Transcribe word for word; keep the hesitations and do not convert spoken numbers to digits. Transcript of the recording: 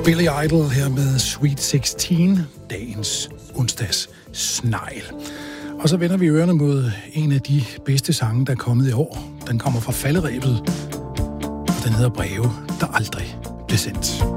Billy Idol her med Sweet seksten, dagens onsdags snegl. Og så vender vi ørerne mod en af de bedste sange, der er kommet i år. Den kommer fra falderebet, og den hedder Breve, der aldrig blev sendt.